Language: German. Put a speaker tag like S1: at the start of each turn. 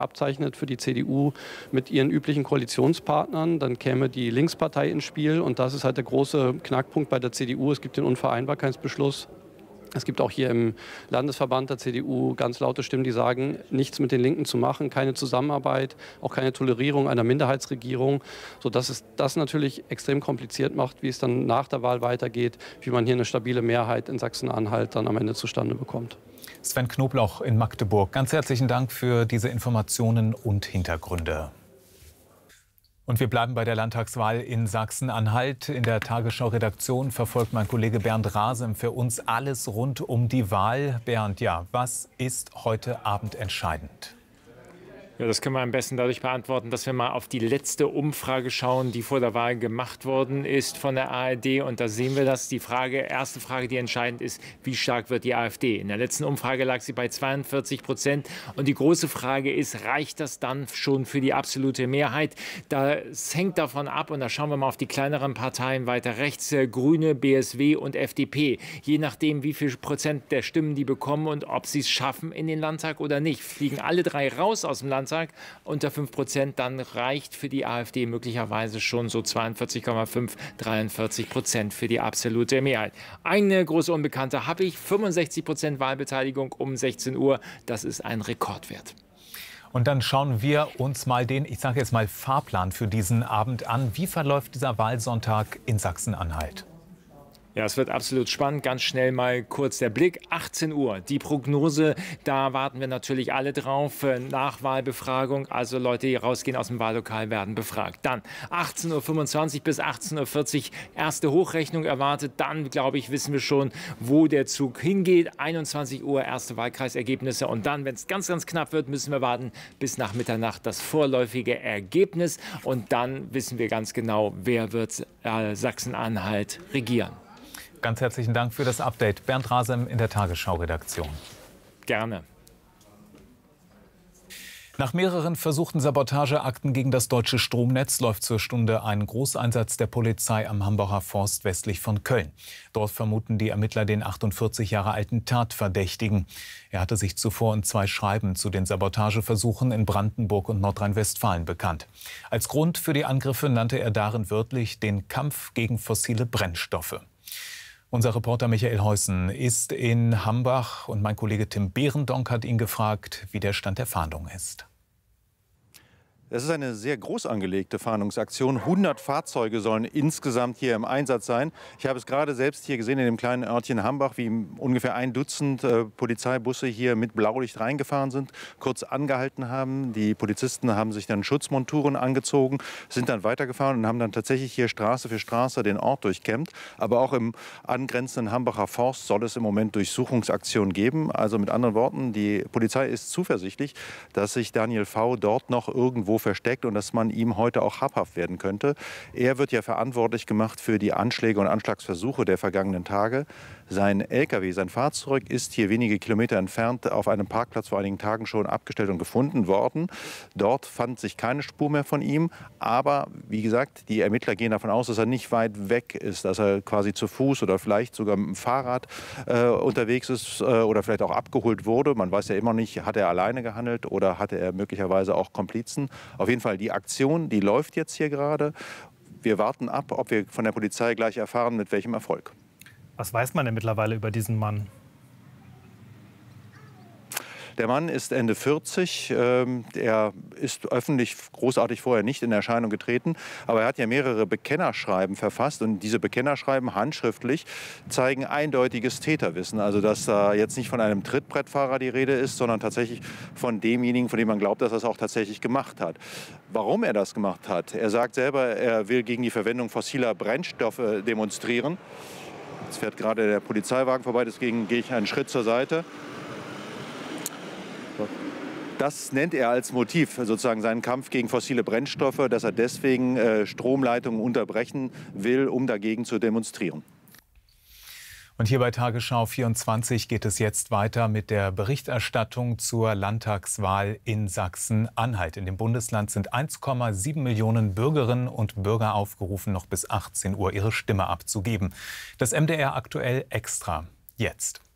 S1: abzeichnet für die CDU mit ihren üblichen Koalitionspartnern, dann käme die Linkspartei ins Spiel. Und das ist halt der große Knackpunkt bei der CDU. Es gibt den Unvereinbarkeitsbeschluss. Es gibt auch hier im Landesverband der CDU ganz laute Stimmen, die sagen, nichts mit den Linken zu machen, keine Zusammenarbeit, auch keine Tolerierung einer Minderheitsregierung, sodass es das natürlich extrem kompliziert macht, wie es dann nach der Wahl weitergeht, wie man hier eine stabile Mehrheit in Sachsen-Anhalt dann am Ende zustande bekommt.
S2: Sven Knoblauch in Magdeburg, ganz herzlichen Dank für diese Informationen und Hintergründe. Und wir bleiben bei der Landtagswahl in Sachsen-Anhalt. In der Tagesschau-Redaktion verfolgt mein Kollege Bernd Rasem für uns alles rund um die Wahl. Bernd, ja, was ist heute Abend entscheidend?
S3: Ja, das können wir am besten dadurch beantworten, dass wir mal auf die letzte Umfrage schauen, die vor der Wahl gemacht worden ist von der ARD. Und da sehen wir das. Die erste Frage, die entscheidend ist, wie stark wird die AfD? In der letzten Umfrage lag sie bei 42%. Und die große Frage ist, reicht das dann schon für die absolute Mehrheit? Das hängt davon ab, und da schauen wir mal auf die kleineren Parteien weiter rechts, Grüne, BSW und FDP. Je nachdem, wie viel Prozent der Stimmen die bekommen und ob sie es schaffen in den Landtag oder nicht. Fliegen alle drei raus aus dem Landtag, unter 5%, dann reicht für die AfD möglicherweise schon so 42,5, 43% für die absolute Mehrheit. Eine große Unbekannte habe ich, 65% Wahlbeteiligung um 16 Uhr. Das ist ein Rekordwert.
S2: Und dann schauen wir uns mal den, ich sage jetzt mal, Fahrplan für diesen Abend an. Wie verläuft dieser Wahlsonntag in Sachsen-Anhalt?
S3: Ja, es wird absolut spannend. Ganz schnell mal kurz der Blick. 18 Uhr, die Prognose, da warten wir natürlich alle drauf. Nachwahlbefragung, also Leute, die rausgehen aus dem Wahllokal, werden befragt. Dann 18:25 Uhr bis 18:40 Uhr erste Hochrechnung erwartet. Dann, glaube ich, wissen wir schon, wo der Zug hingeht. 21 Uhr erste Wahlkreisergebnisse. Und dann, wenn es ganz, ganz knapp wird, müssen wir warten bis nach Mitternacht das vorläufige Ergebnis. Und dann wissen wir ganz genau, wer wird Sachsen-Anhalt regieren.
S2: Ganz herzlichen Dank für das Update. Bernd Rasem in der Tagesschau-Redaktion.
S3: Gerne.
S2: Nach mehreren versuchten Sabotageakten gegen das deutsche Stromnetz läuft zur Stunde ein Großeinsatz der Polizei am Hambacher Forst westlich von Köln. Dort vermuten die Ermittler den 48 Jahre alten Tatverdächtigen. Er hatte sich zuvor in 2 Schreiben zu den Sabotageversuchen in Brandenburg und Nordrhein-Westfalen bekannt. Als Grund für die Angriffe nannte er darin wörtlich den Kampf gegen fossile Brennstoffe. Unser Reporter Michael Heusen ist in Hambach und mein Kollege Tim Behrendonck hat ihn gefragt, wie der Stand der Fahndung ist.
S4: Es ist eine sehr groß angelegte Fahndungsaktion. 100 Fahrzeuge sollen insgesamt hier im Einsatz sein. Ich habe es gerade selbst hier gesehen in dem kleinen Örtchen Hambach, wie ungefähr 1 Dutzend Polizeibusse hier mit Blaulicht reingefahren sind, kurz angehalten haben. Die Polizisten haben sich dann Schutzmonturen angezogen, sind dann weitergefahren und haben dann tatsächlich hier Straße für Straße den Ort durchkämmt. Aber auch im angrenzenden Hambacher Forst soll es im Moment Durchsuchungsaktionen geben. Also mit anderen Worten, die Polizei ist zuversichtlich, dass sich Daniel V. dort noch irgendwo versteckt und dass man ihm heute auch habhaft werden könnte. Er wird ja verantwortlich gemacht für die Anschläge und Anschlagsversuche der vergangenen Tage. Sein LKW, sein Fahrzeug ist hier wenige Kilometer entfernt auf einem Parkplatz vor einigen Tagen schon abgestellt und gefunden worden. Dort fand sich keine Spur mehr von ihm. Aber wie gesagt, die Ermittler gehen davon aus, dass er nicht weit weg ist, dass er quasi zu Fuß oder vielleicht sogar mit dem Fahrrad unterwegs ist oder vielleicht auch abgeholt wurde. Man weiß ja immer nicht, hat er alleine gehandelt oder hatte er möglicherweise auch Komplizen. Auf jeden Fall, die Aktion, die läuft jetzt hier gerade. Wir warten ab, ob wir von der Polizei gleich erfahren, mit welchem Erfolg.
S5: Was weiß man denn mittlerweile über diesen Mann?
S4: Der Mann ist Ende 40. Er ist öffentlich großartig vorher nicht in Erscheinung getreten. Aber er hat ja mehrere Bekennerschreiben verfasst. Und diese Bekennerschreiben handschriftlich zeigen eindeutiges Täterwissen. Also dass da jetzt nicht von einem Trittbrettfahrer die Rede ist, sondern tatsächlich von demjenigen, von dem man glaubt, dass er es auch tatsächlich gemacht hat. Warum er das gemacht hat? Er sagt selber, er will gegen die Verwendung fossiler Brennstoffe demonstrieren. Jetzt fährt gerade der Polizeiwagen vorbei, deswegen gehe ich einen Schritt zur Seite. Das nennt er als Motiv, sozusagen seinen Kampf gegen fossile Brennstoffe, dass er deswegen Stromleitungen unterbrechen will, um dagegen zu demonstrieren.
S2: Und hier bei Tagesschau 24 geht es jetzt weiter mit der Berichterstattung zur Landtagswahl in Sachsen-Anhalt. In dem Bundesland sind 1,7 Millionen Bürgerinnen und Bürger aufgerufen, noch bis 18 Uhr ihre Stimme abzugeben. Das MDR aktuell extra jetzt.